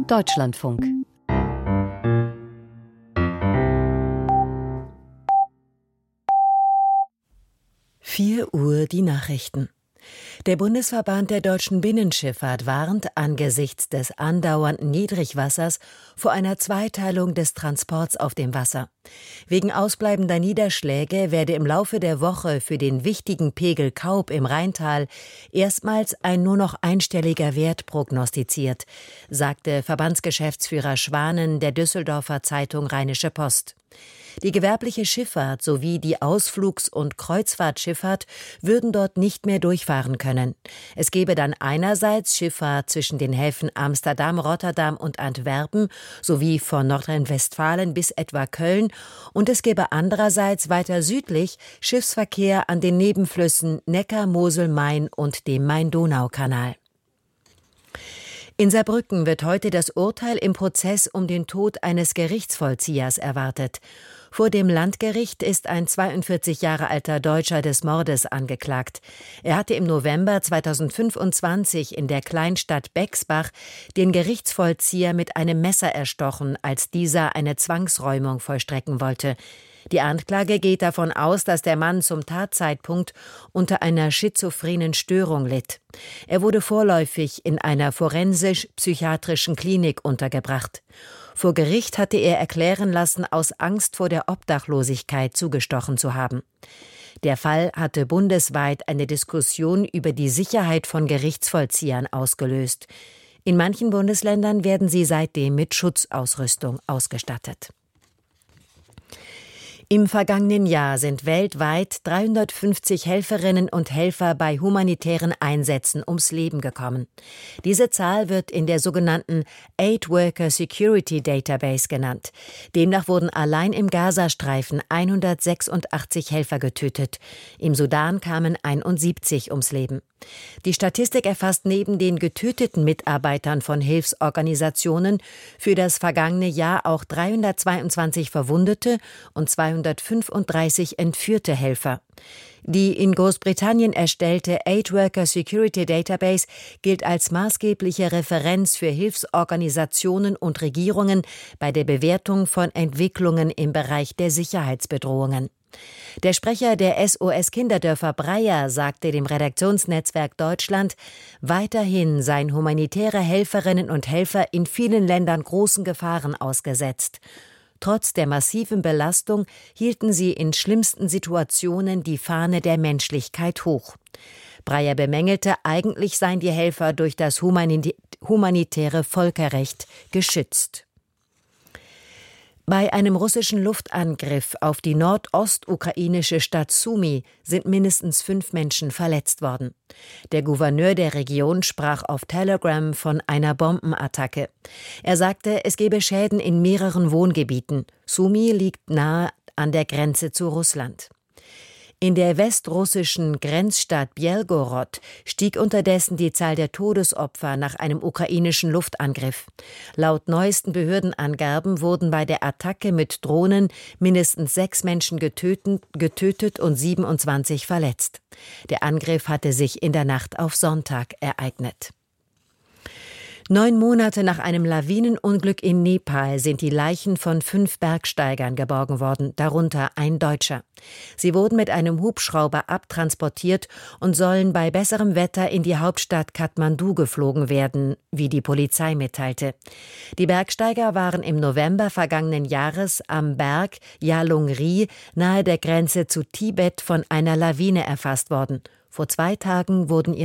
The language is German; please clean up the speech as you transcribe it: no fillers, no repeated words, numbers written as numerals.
Deutschlandfunk. Uhr die Nachrichten. Der Bundesverband der deutschen Binnenschifffahrt warnt angesichts des andauernden Niedrigwassers vor einer Zweiteilung des Transports auf dem Wasser. Wegen ausbleibender Niederschläge werde im Laufe der Woche für den wichtigen Pegel Kaub im Rheintal erstmals ein nur noch einstelliger Wert prognostiziert, sagte Verbandsgeschäftsführer Schwanen der Düsseldorfer Zeitung Rheinische Post. Die gewerbliche Schifffahrt sowie die Ausflugs- und Kreuzfahrtschifffahrt würden dort nicht mehr durchfahren können. Es gebe dann einerseits Schifffahrt zwischen den Häfen Amsterdam, Rotterdam und Antwerpen sowie von Nordrhein-Westfalen bis etwa Köln und es gebe andererseits weiter südlich Schiffsverkehr an den Nebenflüssen Neckar, Mosel, Main und dem Main-Donau-Kanal. In Saarbrücken wird heute das Urteil im Prozess um den Tod eines Gerichtsvollziehers erwartet. Vor dem Landgericht ist ein 42 Jahre alter Deutscher des Mordes angeklagt. Er hatte im November 2025 in der Kleinstadt Bexbach den Gerichtsvollzieher mit einem Messer erstochen, als dieser eine Zwangsräumung vollstrecken wollte. Die Anklage geht davon aus, dass der Mann zum Tatzeitpunkt unter einer schizophrenen Störung litt. Er wurde vorläufig in einer forensisch-psychiatrischen Klinik untergebracht. Vor Gericht hatte er erklären lassen, aus Angst vor der Obdachlosigkeit zugestochen zu haben. Der Fall hatte bundesweit eine Diskussion über die Sicherheit von Gerichtsvollziehern ausgelöst. In manchen Bundesländern werden sie seitdem mit Schutzausrüstung ausgestattet. Im vergangenen Jahr sind weltweit 350 Helferinnen und Helfer bei humanitären Einsätzen ums Leben gekommen. Diese Zahl wird in der sogenannten Aid Worker Security Database genannt. Demnach wurden allein im Gazastreifen 186 Helfer getötet. Im Sudan kamen 71 ums Leben. Die Statistik erfasst neben den getöteten Mitarbeitern von Hilfsorganisationen für das vergangene Jahr auch 322 Verwundete und 235 entführte Helfer. Die in Großbritannien erstellte Aid Worker Security Database gilt als maßgebliche Referenz für Hilfsorganisationen und Regierungen bei der Bewertung von Entwicklungen im Bereich der Sicherheitsbedrohungen. Der Sprecher der SOS Kinderdörfer Breyer sagte dem Redaktionsnetzwerk Deutschland, weiterhin seien humanitäre Helferinnen und Helfer in vielen Ländern großen Gefahren ausgesetzt. Trotz der massiven Belastung hielten sie in schlimmsten Situationen die Fahne der Menschlichkeit hoch. Breyer bemängelte, eigentlich seien die Helfer durch das humanitäre Völkerrecht geschützt. Bei einem russischen Luftangriff auf die nordostukrainische Stadt Sumy sind mindestens 5 Menschen verletzt worden. Der Gouverneur der Region sprach auf Telegram von einer Bombenattacke. Er sagte, es gebe Schäden in mehreren Wohngebieten. Sumy liegt nahe an der Grenze zu Russland. In der westrussischen Grenzstadt Bjelgorod stieg unterdessen die Zahl der Todesopfer nach einem ukrainischen Luftangriff. Laut neuesten Behördenangaben wurden bei der Attacke mit Drohnen mindestens 6 Menschen getötet und 27 verletzt. Der Angriff hatte sich in der Nacht auf Sonntag ereignet. 9 Monate nach einem Lawinenunglück in Nepal sind die Leichen von 5 Bergsteigern geborgen worden, darunter ein Deutscher. Sie wurden mit einem Hubschrauber abtransportiert und sollen bei besserem Wetter in die Hauptstadt Kathmandu geflogen werden, wie die Polizei mitteilte. Die Bergsteiger waren im November vergangenen Jahres am Berg Yalungri nahe der Grenze zu Tibet von einer Lawine erfasst worden. Vor 2 Tagen wurden